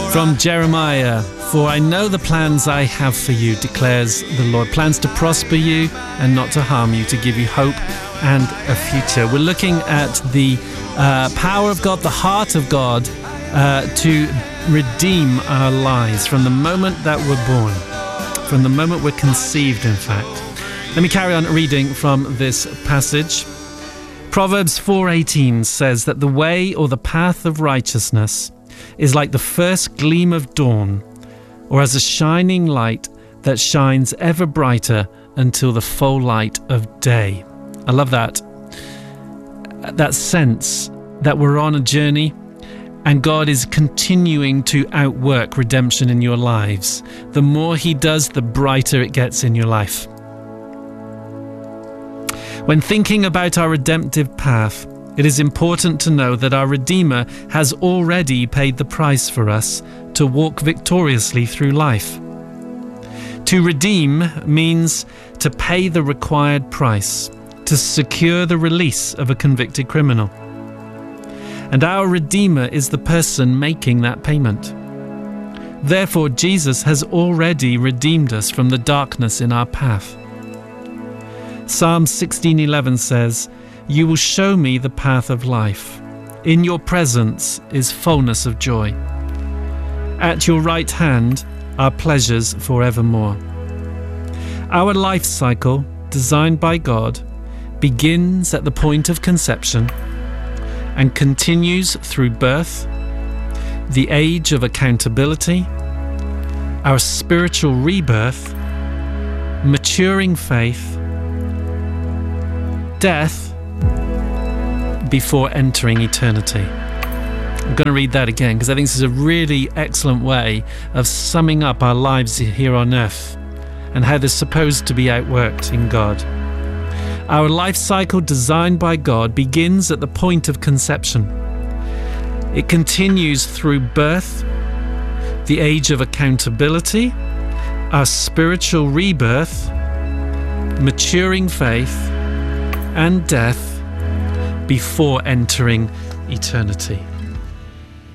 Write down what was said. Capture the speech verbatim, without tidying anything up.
From Jeremiah, "For I know the plans I have for you, declares the Lord, plans to prosper you and not to harm you, to give you hope and a future." We're looking at the uh, power of God, the heart of God, uh, to redeem our lives from the moment that we're born, from the moment we're conceived, in fact. Let me carry on reading from this passage. Proverbs four eighteen says that the way or the path of righteousness is like the first gleam of dawn, or as a shining light that shines ever brighter until the full light of day. I love that. That sense that we're on a journey and God is continuing to outwork redemption in your lives. The more He does, the brighter it gets in your life. When thinking about our redemptive path, it is important to know that our Redeemer has already paid the price for us to walk victoriously through life. To redeem means to pay the required price, to secure the release of a convicted criminal. And our Redeemer is the person making that payment. Therefore, Jesus has already redeemed us from the darkness in our path. Psalm sixteen eleven says, "You will show me the path of life. In your presence is fullness of joy. At your right hand are pleasures forevermore." Our life cycle, designed by God, begins at the point of conception and continues through birth, the age of accountability, our spiritual rebirth, maturing faith, death, before entering eternity. I'm going to read that again because I think this is a really excellent way of summing up our lives here on earth and how they're supposed to be outworked in God. Our life cycle, designed by God, begins at the point of conception. It continues through birth, the age of accountability, our spiritual rebirth, maturing faith, and death before entering eternity.